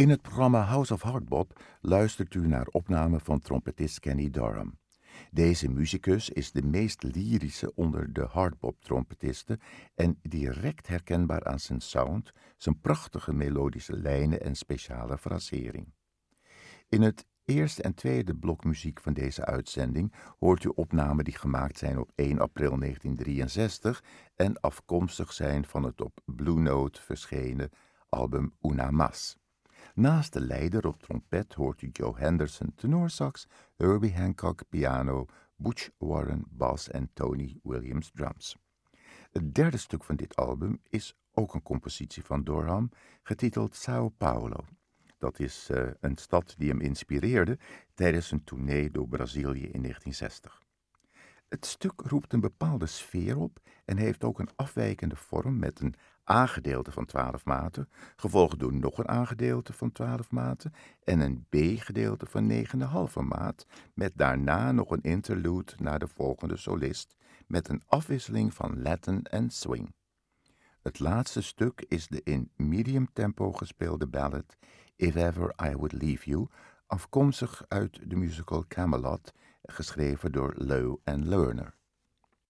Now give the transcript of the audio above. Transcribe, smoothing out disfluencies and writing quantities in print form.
In het programma House of Hardbop luistert u naar opnamen van trompetist Kenny Dorham. Deze muzikus is de meest lyrische onder de hardbop-trompetisten en direct herkenbaar aan zijn sound, zijn prachtige melodische lijnen en speciale frasering. In het eerste en tweede blok muziek van deze uitzending hoort u opnamen die gemaakt zijn op 1 april 1963 en afkomstig zijn van het op Blue Note verschenen album Una Mas. Naast de leider op trompet hoort u Joe Henderson tenorsax, Herbie Hancock piano, Butch Warren bas en Tony Williams drums. Het derde stuk van dit album is ook een compositie van Dorham, getiteld Sao Paulo. Dat is een stad die hem inspireerde tijdens een tournee door Brazilië in 1960. Het stuk roept een bepaalde sfeer op en heeft ook een afwijkende vorm met een A-gedeelte van 12 maten, gevolgd door nog een A-gedeelte van 12 maten en een B-gedeelte van 9,5 maat, met daarna nog een interlude naar de volgende solist, met een afwisseling van Latin en swing. Het laatste stuk is de in medium tempo gespeelde ballad If Ever I Would Leave You, afkomstig uit de musical Camelot, geschreven door Lowe en Lerner.